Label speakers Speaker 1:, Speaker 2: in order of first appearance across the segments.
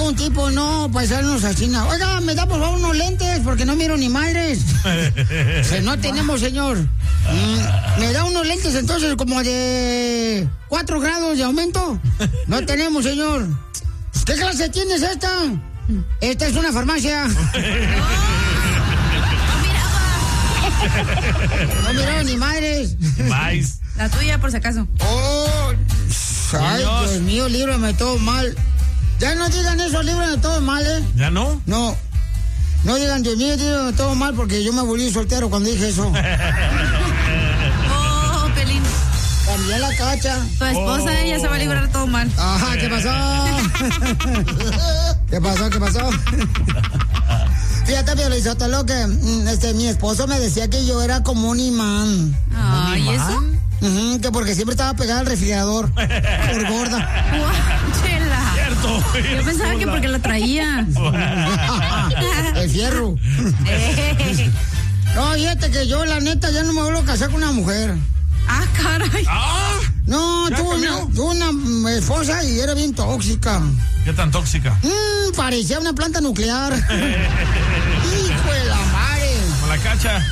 Speaker 1: un tipo, no, paisarnos así. No. Oiga, me da por favor unos lentes porque no miro ni madres. No tenemos, señor. Me da unos lentes entonces como de 4 grados de aumento. No tenemos, señor. ¿Qué clase tienes esta? Esta es una farmacia. No miraba ni madres.
Speaker 2: Mais.
Speaker 3: La tuya, por si acaso.
Speaker 1: Oh, ay, Dios mío, líbrame todo mal. Ya no digan eso, líbrame todo mal, ¿eh?
Speaker 2: ¿Ya no?
Speaker 1: No. No digan, Dios mío, líbrame todo mal porque yo me volví soltero cuando dije eso.
Speaker 3: Oh, Pelín.
Speaker 1: Cambié la cacha.
Speaker 3: Tu esposa, ella se va a librar todo mal.
Speaker 1: Ajá, ¿qué pasó? ¿Qué pasó? Fíjate, Piolizotelo, que mi esposo me decía que yo era como un imán.
Speaker 3: Ay, ¿y eso?
Speaker 1: Que porque siempre estaba pegada al refrigerador. Por gorda.
Speaker 3: Chela.
Speaker 2: Cierto.
Speaker 3: Yo pensaba que porque la traía.
Speaker 1: El fierro. No, fíjate que yo, la neta, ya no me vuelvo a casar con una mujer.
Speaker 3: Ah, caray.
Speaker 1: No, tuve una esposa y era bien tóxica.
Speaker 2: ¿Qué tan tóxica?
Speaker 1: Parecía una planta nuclear. Hijo de la madre.
Speaker 2: Con la cacha.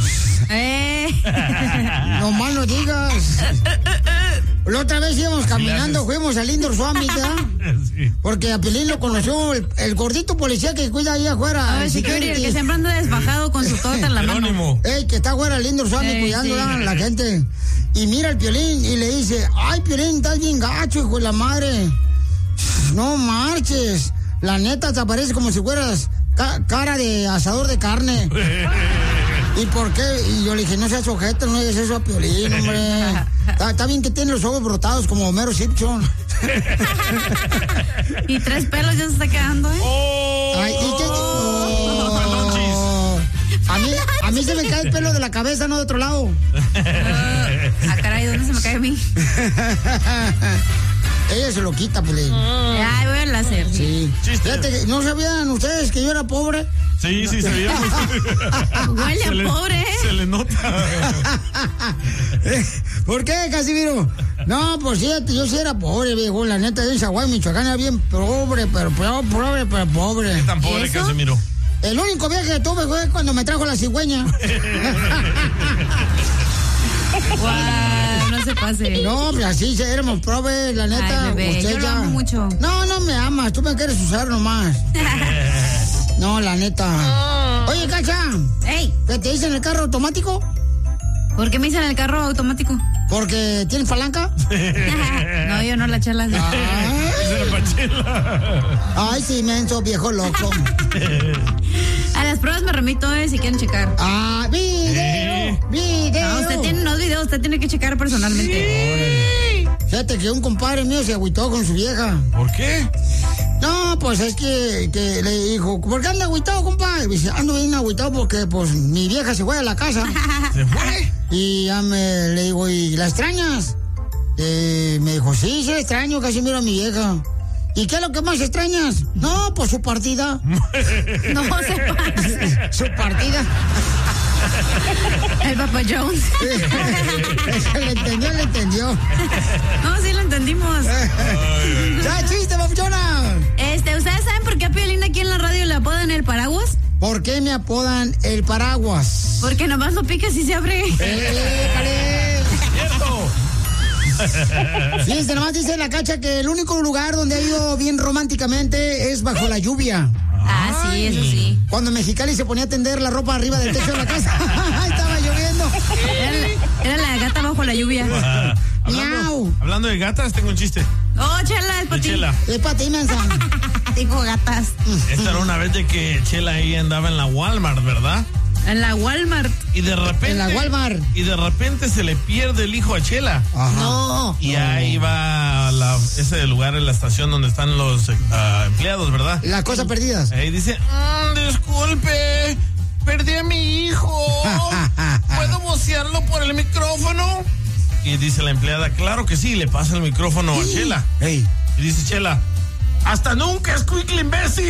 Speaker 1: No más no digas. La otra vez íbamos caminando, fuimos al Indoor Summit,
Speaker 2: Sí.
Speaker 1: porque a Pelín lo conoció el gordito policía que cuida ahí afuera.
Speaker 3: El security, el que siempre anda desbajado con su torta en la mano.
Speaker 1: Que está afuera al Indoor Summit cuidando a la gente. Y mira al Piolín y le dice, ay, Piolín, estás bien gacho, hijo de la madre. No marches. La neta te aparece como si fueras cara de asador de carne. ¿Y por qué? Y yo le dije, no seas ojete, no digas eso a Piolín, hombre. Está bien que tiene los ojos brotados como Homero Simpson.
Speaker 3: Y 3 pelos ya se está quedando, ¿eh?
Speaker 1: Ay, ¿y qué? A mí se me cae el pelo de la cabeza, no de otro lado.
Speaker 3: Caray, ¿dónde se me cae a mí?
Speaker 1: Ella se lo quita, Piolín.
Speaker 3: Ay, voy a láser.
Speaker 1: Sí. Fíjate que, ¿no sabían ustedes que yo era pobre?
Speaker 2: Sí, se veía.
Speaker 3: Huele a pobre, ¿eh?
Speaker 2: Se le nota.
Speaker 1: ¿Por qué, Casimiro? No, pues fíjate, yo sí era pobre, viejo. La neta, de Zaguay, Michoacán, era bien pobre, pero pobre.
Speaker 2: ¿Qué tan pobre, Casimiro?
Speaker 1: El único viaje que tuve fue cuando me trajo la cigüeña.
Speaker 3: Guau, no se pase.
Speaker 1: No, pues así éramos probes, la neta.
Speaker 3: Ay, bebé,
Speaker 1: usted
Speaker 3: yo lo amo mucho.
Speaker 1: No me amas, tú me quieres usar nomás. No, la neta. Oye, Cacha.
Speaker 3: ¡Ey!
Speaker 1: ¿Qué te dicen el carro automático?
Speaker 3: ¿Por qué me dicen el carro automático?
Speaker 1: ¿Porque tienes palanca?
Speaker 3: No, yo no, la Chela.
Speaker 1: Ay, sí, menso, viejo loco.
Speaker 3: A las pruebas me remito, si quieren checar.
Speaker 1: Video.
Speaker 3: No, usted tiene unos videos, usted tiene que checar personalmente.
Speaker 1: Fíjate que un compadre mío se agüitó con su vieja.
Speaker 2: ¿Por qué?
Speaker 1: No, pues es que le dijo, ¿por qué anda agüitado, compadre? Y dice, ando bien agüitado porque pues mi vieja se fue a la casa.
Speaker 2: ¿Se fue?
Speaker 1: Y ya le digo, ¿y la extrañas? Me dijo, sí, la extraño, casi miro a mi vieja. ¿Y qué es lo que más extrañas? No, pues su partida.
Speaker 3: No se pase.
Speaker 1: Su partida.
Speaker 3: El Papa Jones.
Speaker 1: Le entendió.
Speaker 3: No, sí lo entendimos.
Speaker 1: ¡Ya, chiste, papuchona!
Speaker 3: ¿Ustedes saben por qué a Piolín aquí en la radio le apodan el paraguas?
Speaker 1: ¿Por qué me apodan el paraguas?
Speaker 3: Porque nomás lo picas y se abre.
Speaker 2: ¡Cierto!
Speaker 1: Fíjense, nomás dice la Cacha que el único lugar donde ha ido bien románticamente es bajo la lluvia.
Speaker 3: Ah, sí, eso sí.
Speaker 1: Cuando Mexicali se ponía a tender la ropa arriba del techo de la casa. Estaba lloviendo.
Speaker 3: Era la gata bajo la lluvia.
Speaker 2: Hablando de gatas, tengo un chiste.
Speaker 3: Oh, Chela, es para ti.
Speaker 1: Es para ti, mensa.
Speaker 3: Tengo gatas.
Speaker 2: Esta era una vez de que Chela ahí andaba en la Walmart, ¿verdad?
Speaker 3: En la Walmart.
Speaker 2: Y de repente.
Speaker 1: En la Walmart.
Speaker 2: Y de repente se le pierde el hijo a Chela.
Speaker 1: Ajá.
Speaker 3: No.
Speaker 2: Y ahí va ese lugar en la estación donde están los empleados, ¿verdad?
Speaker 1: Las cosas perdidas.
Speaker 2: Ahí dice, disculpe, perdí a mi hijo. ¿Puedo vocearlo por el micrófono? Y dice la empleada, claro que sí, le pasa el micrófono a Chela.
Speaker 1: Hey.
Speaker 2: Y dice Chela, hasta nunca, escuincle imbécil.